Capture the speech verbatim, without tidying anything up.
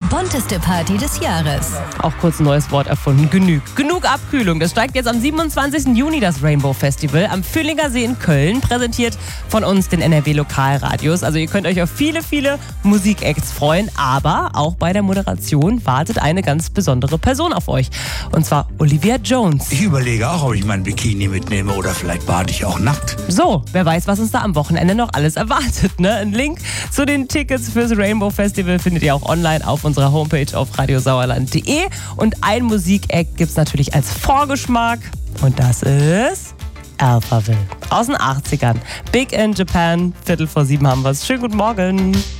bunteste Party des Jahres. Auch kurz ein neues Wort erfunden. Genug. Genug Abkühlung. Das steigt jetzt am siebenundzwanzigsten Juni das Rainbow Festival am Füllinger See in Köln. Präsentiert von uns den N R W Lokalradios. Also ihr könnt euch auf viele, viele Musikacts freuen. Aber auch bei der Moderation wartet eine ganz besondere Person auf euch. Und zwar Olivia Jones. Ich überlege auch, ob ich mein Bikini mitnehme oder vielleicht bade ich auch nackt. So, wer weiß, was uns da am Wochenende noch alles erwartet. Ne? Ein Link zu den Tickets fürs Rainbow Festival findet ihr auch online auf unserer Homepage auf radiosauerland punkt de. Und ein Musikact gibt es natürlich als Vorgeschmack. Und das ist Alphaville aus den achtzigern. Big in Japan. Viertel vor sieben haben wir es. Schönen guten Morgen.